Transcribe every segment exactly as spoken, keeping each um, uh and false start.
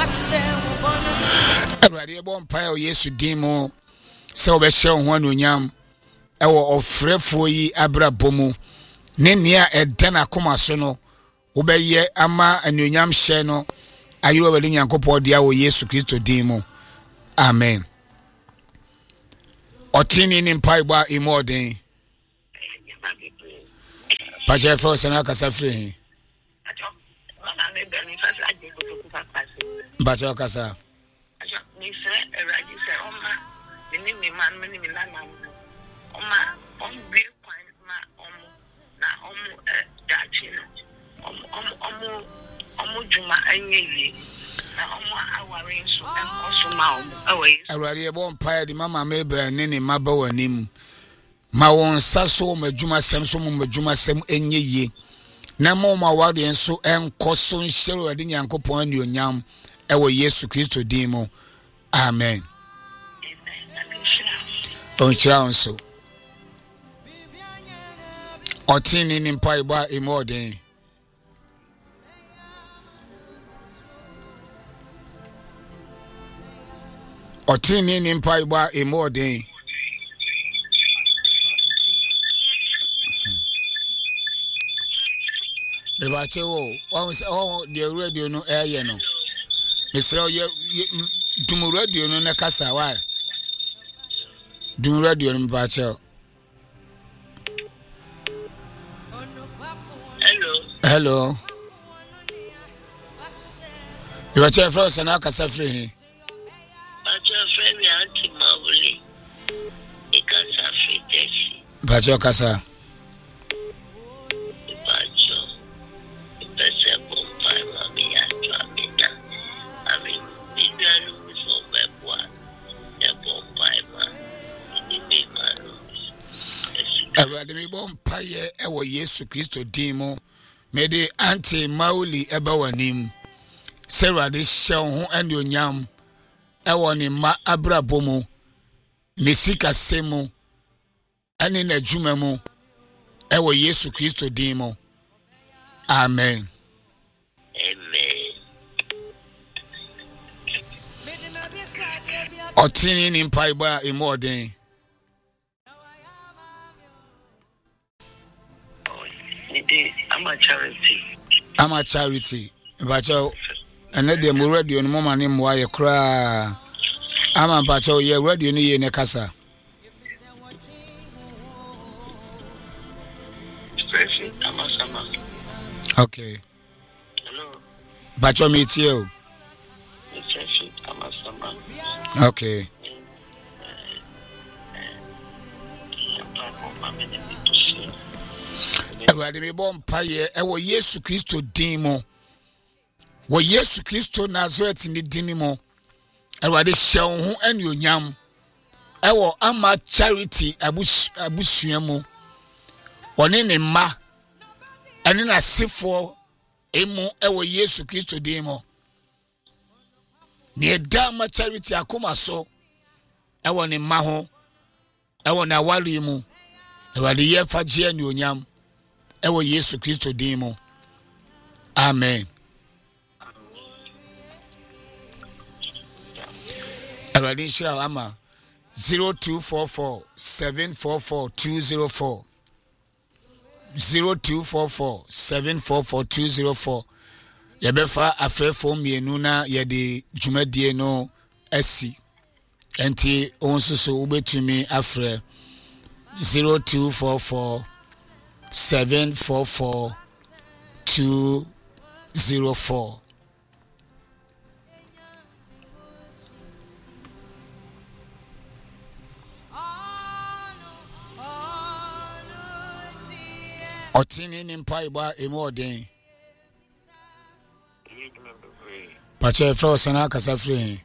Awurade bo mpa o Yesu din mu se obehye ho anuonyam ewo ofrefo yi abrabomu ne nea edana koma so no wobeye ama anuonyam hye no ayiro wali nyankopɔ dia wo Yesu Kristo din mu amen. Otini ni mpa ba imoden Pache fro sana kasafre Bacho kasa ni se eraji se oma ni mi man ni mi na na oma on bi kwan ma omo na omo dachi no omo omo omo juma anyeyi na omo aware nso enkoso ma omo awe awari e bon pa di mama mebe ne ne maba wanim ma won saso madwuma sem so madwuma sem enyeyi na mo ma wade nso enkoso nhyero ade nyankopon anuonyam ewo Yesu Kristo din mu amen. Onchira so otini ni mpa iba imoden otini ni mpa iba imoden Beba chewo o de radio no eye no Misra ye dum radio no na kasa wa dum radio no ba che Hello Hello You are chef from sana kasa free Bacho free mi anti mabuli ikasa free tesi Bacho kasa Awurade me bom paye ewo Yesu Kristo din mu me de anti mauli eba wanim Serade hye ho anuonyam ewo ne ma abrabomu ne sika semu ane na dwuma mu ewo Yesu Kristo din mu amen. Amen. Otini ni mpaiba imoden I'm a charity. I'm a charity. Bacho, and let them radio no mama name why you cry. I'm a bacho, ye radio ni ne kasa. Okay. Hello. Bacho meet you. Okay. Awurade me bom paye ewo Yesu Kristo din mu wo Yesu Kristo Nazareth ni din mu awurade hye ho anuonyam ewo ama charity abusua mu one ne ma ene na sefo emu ewo Yesu Kristo din mu ne da ma charity akoma so ewo ne ma ho ewo na wali mu awurade ye fagye anuonyam ewo Yesu Kristo din mu amen. Awurade shira ama zero two four four seven four four two zero four zero two four four seven four four two zero four yebefa afrefo mienu na yede dwumadie no asi enti onsuso ubetumi afre zero two four four seven four four two zero four. Otini ni mpa iba imoden Pache fro sana kasa free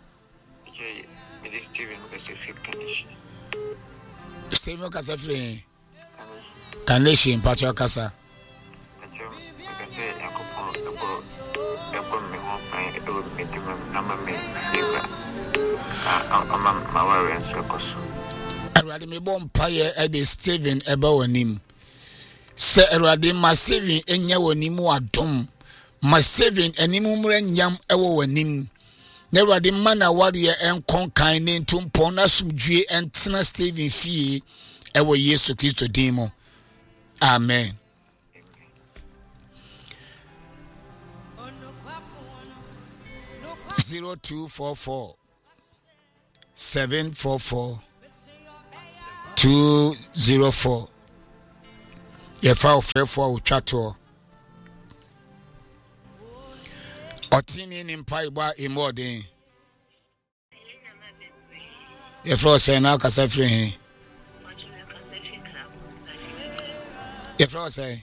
Steven kasa free Kanation Pacho kasa Awurade me bom paye e de Steven eba wanim se Awurade ma Steven enya wanim adom ma Steven animumre nyam ewo wanim na Awurade ma na ware enkon kan ne ntumpon na sumdue entena Steven fie ewo Yesu Kristo din mu. Amen. zero two four four seven four four two zero four. Ye fa frɛ for utwato. Otini ni mpai ba imodin. Ye fra say na kasa frɛ he. Ye fra say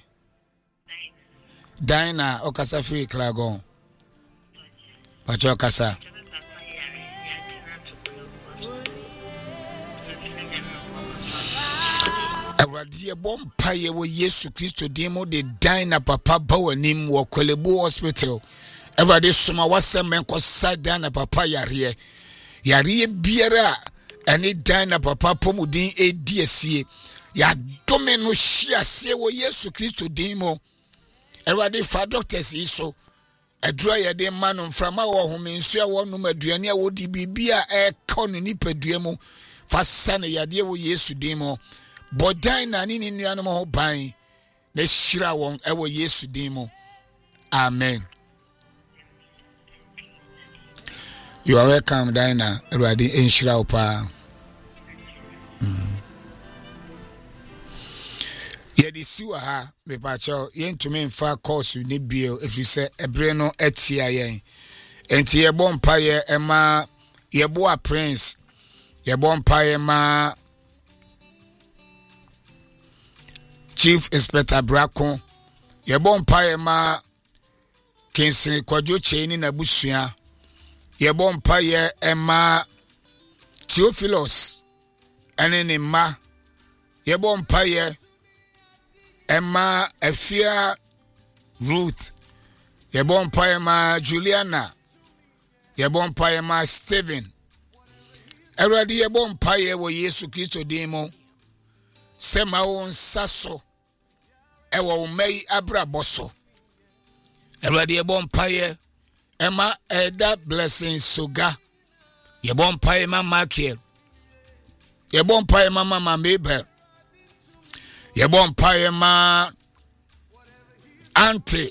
Dina o kasa free Klagon. Pacho kasa. Awurade bompa ye wo Yesu Kristo demo de Dina papa bawanim wo Kwelebu hospital. Awurade soma wasem enko sada na papa yare. Yare biara ene Dina papa pomudin edi asie. Ya dome no hia se wo Yesu Kristo demo. Awurade fa doctors iso. Adura ye de manu mframa wo home nsu a wo no maduane a wo di bibia e ka no nipadua mu fa sane yade wo Yesu demo. Bodan na ni nuanom ho ban na hira won e wo Yesu demo. Amen. You are welcome, Dina. Awurade enhira opa. Mm. Yedi siwa ha me pacho yentumi mfa course ni bio efise ebre no etia yen enti ye bompa ye ema ye boa prince ye bompa ye ma Chief Inspector Brako ye bompa ye ma Kinsiri Kwadwo Cheni na busua ye bompa ye ema Theophilus ene ne ma ye bompa ye Emma Efia Ruth Yebon Paema Juliana Yebon Paema Steven Eradi Yebon Paye wo Yesu Kristo demo Sema on saso Ewa umei abra boso Eradi Yebon Paye Emma Eda Blessing Suga Yebon Paema Makiel Yebon Paema Mama Mabel Yebon paye ma Auntie.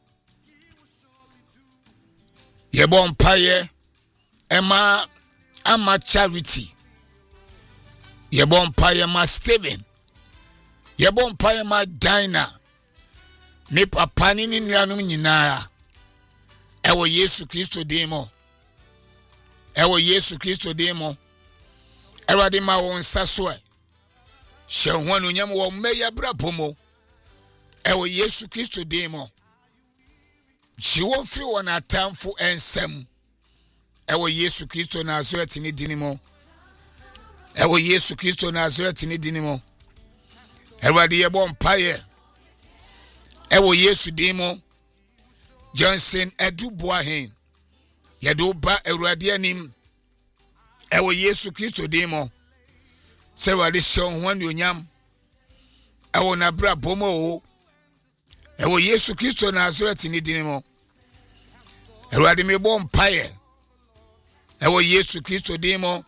Yebon paye Emma Ama Charity. Yebon paye ma Steven. Yebon paye ma Dina. Ni papa ni ni nuanom nyinara. Ewo Yesu Kristo demo. Ewo Yesu Kristo demo. Erade ma won sasoe. Shawanu nyam wo meya brapomo ewo Yesu Kristo demo jiwo firi wona atamfo ensem ewo Yesu Kristo Nazareth ni dinimo ewo Yesu Kristo Nazareth ni dinimo Erade yebo mpaye ewo Yesu demo Johnson Eduboahen yedo ba Erade anim ewo Yesu Kristo demo se wade shon hwan onyam ewo na bra bomo o ewo Yesu Kristo Nazareth ni dinimo Erade me bom paye ewo Yesu Kristo dimo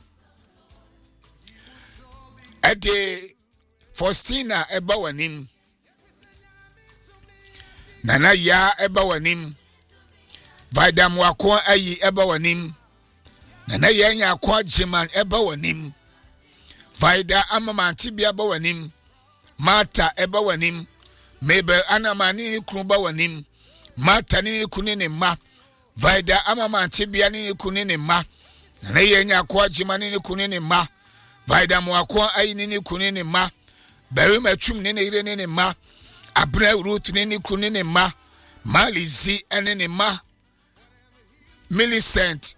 ade Faustina eba wanim nana ya eba wanim Vaidam wako ayi eba wanim nana ya nya kwa jiman eba wanim Vaida amama tibia ba wanim Mata eba wanim Mebe anamani ni kunu ba wanim Mata nini kunini ma Vaida amama tibia nini kunini ma na yenya kwa jima nini kunini ma Vaida mwakwa ayi nini kunini ma Beri mechum nini ire nini ma Abne Ruth nini kunini ma Malizi nini ma Millicent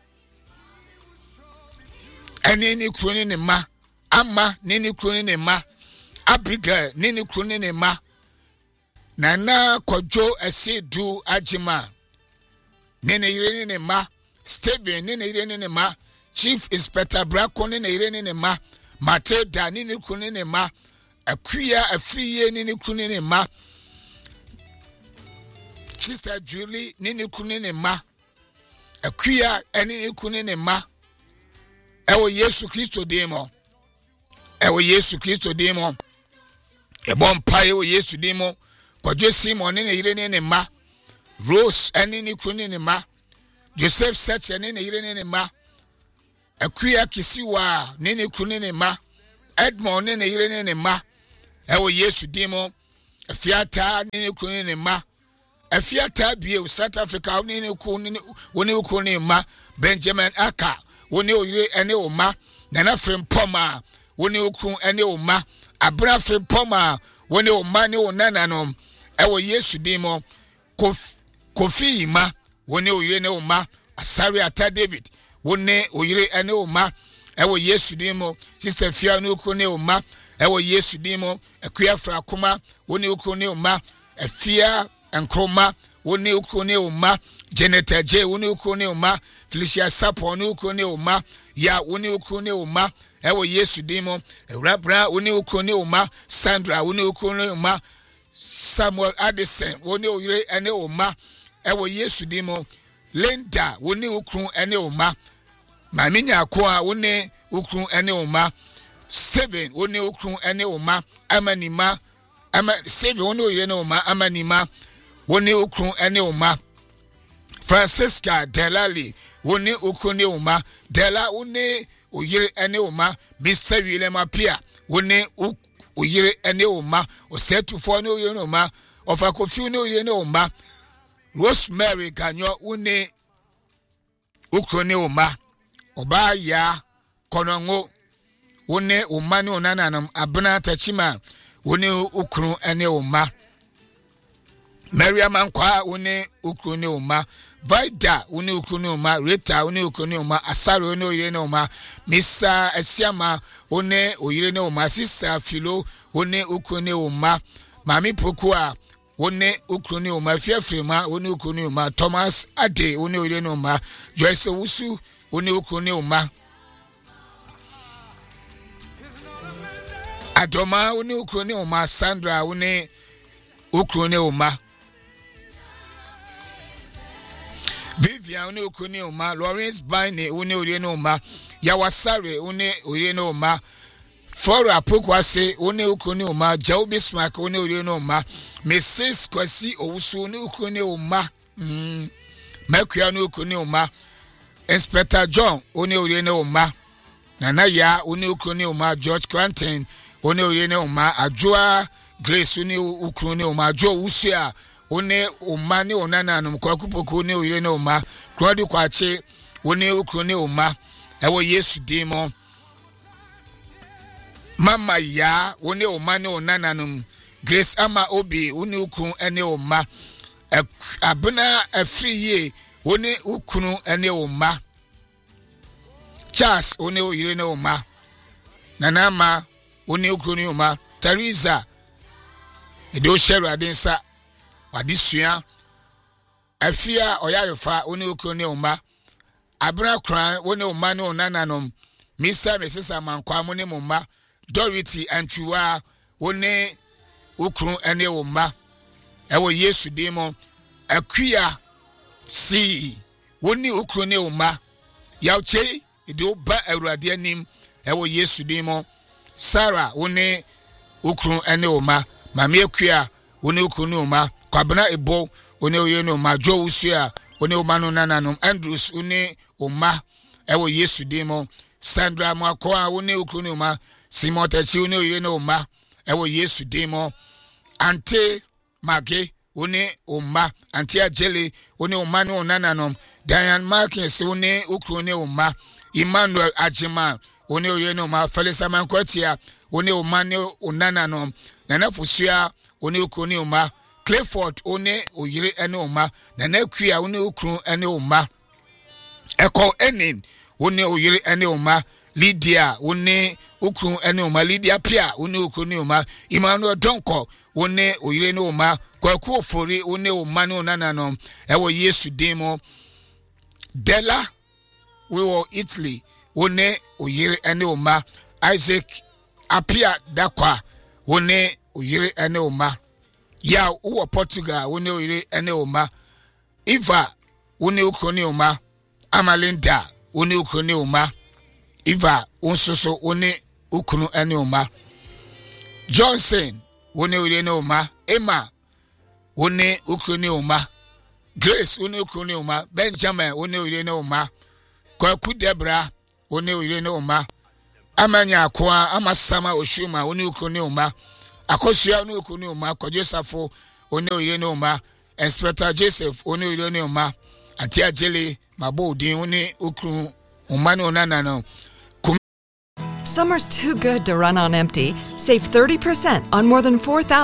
nini kunini ma Ama nini kunini ma Abigail nini kunini ma Nana Kojo Esedu Ajima nini ire nini ma Steven nini ire nini ma Chief Inspector Brako nini ire nini ma Matilda nini kunini ma Akuya Afriye nini kunini ma Sister Julie nini kunu ne ma akuya eni ne kunu ne ma ewo Yesu Kristo demo ewo Yesu Kristo demo ebon pa ewo Yesu demo Kwadwo Simon ne yire ne ne ma Rose eni ne kunu ne ma Joseph Seth eni ne yire ne ne ma akuya Kisiwa nini kunu ne ma Edmond ne yire ne ne ma ewo Yesu demo Afiata nini kunu ne ma Afiata bie South Africa nini kunu woni kunu ma Benjamin Aka woni oyire ene o ma Nana Frimpoma woni kunu ene o ma Abra Frimpoma woni o ma ne o nananom ewo Yesu demo Kofi ma woni oyire ne o ma Asari Ata David woni oyire ene o ma ewo Yesu demo Sister Fia no kunu o ma ewo Yesu dimo akuya fra kuma woni ukune uma afia enkroma woni ukune uma Janeta J woni ukune uma Felicia Sapo woni ukune uma ya woni ukune uma ewo Yesu dimo Rabra woni ukune uma Sandra woni ukune uma Samuel Addison woni oyire ene uma ewo Yesu dimo Linda woni ukun ene uma Maminya akwa woni ukun ene uma Seven woni okru ene oma amanima ama seven woni oyire ne oma amanima woni okru ene oma Francisca Delali woni okru ne oma Dela woni oyire ene oma Mister William Apia woni oyire ene oma Osetufo ne oyire ne oma Ofakofi ne oyire ne oma Rosemary Ganyo woni okru ne oma Oba ya Konongo wone umani onananam abna tachima wone ukru ene uma Maria Mankwa wone ukru ne uma Vida wone ukru ne uma Rita wone ukru ne uma Asaro wone oyire ne uma Mister Esiama wone oyire ne uma Sister Philo wone ukru ne uma Mami Pokua wone ukru ne uma Fiafrima wone ukru ne uma Thomas Ade wone oyire ne uma Joyce Wusu wone ukru ne uma Adoma woni ukru ne uma Sandra woni ukru ne uma Vivian woni ukru ne uma Lawrence Bine woni oyire ne uma Yawasare woni oyire ne uma Fora Pokwase woni ukru ne uma Jaubi Smack woni oyire ne uma Missus Kwasi Owusu woni ukru ne uma mm Mekua woni ukru ne uma Inspector John woni oyire ne uma Nana ya woni ukru ne uma George Cranton woni oyire ne uma Adwoa Grace woni ukru ne uma Adwoa Usua woni uma ne onananum kwakupoko ne oyire ne uma Claude Kwache woni ukru ne uma ewo Yesu dimo Mama ya woni uma ne onananum Grace Ama Obi woni ukru ene uma abuna afriye woni ukru ene uma Charles woni oyire ne uma Nanama woni ukru ne uma Teresa edo sheru adensa wadisua afia oyarefa woni ukru ne uma Abra Kran woni uma ne onananom Mister Missus Amankwa mo ne mumma Dorothy Antwiwa woni ukru ene uma ewo Yesu dimo akuya si woni ukru ne uma yauche edo ba awurade anim ewo Yesu dimo Sarah woni ukru ene uma mama akuya woni ukru ne uma Kwabena Ebo woni oyire ne uma Jo Usua woni uma no nananom Andrews woni uma ewo Yesu dimo Sandra Mwakwa woni ukru ne uma Simon Tachi woni oyire ne uma ewo Yesu dimo Ante Mage woni uma Ante Ajele woni uma no nananom Diane Markins woni ukru ne uma Emmanuel Ajima woni oyire ne uma Felisa Mankwatia woni uma ne onananom Nana Fusua woni ukru ne uma Clifford woni oyire ene uma Nana Kuya woni ukru ene uma Eko Enin woni oyire ene uma Lydia woni ukru ene uma Lydia Pia woni ukru ne uma Emmanuel Donko woni oyire ne uma Kwaku Ofori woni uma ne onananom ewo Yesu demo Della we were Italy woni oyire ene uma Isaac Apia Dakwa woni oyire ene uma ya wo Portugal wo ne oyire ene oma Eva wo ne ukro ne oma Amalinda wo ne ukro ne oma Eva unsoso wo ne ukro ene oma Johnson wo ne oyire ne oma Emma wo ne ukro ne oma Grace wo ne ukro ne oma Benjamin wo ne oyire ne oma Kwaku Debra wo ne oyire ne oma Amanya akwa amasama oshuma wo ne ukro ne oma Akosua no okunu oma Kojosafo one oyire no oma Inspector Joseph one oyire no oma Atia Jele mabodin one okunu oma no nana no. Summer's too good to run on empty. Save thirty percent on more than four thousand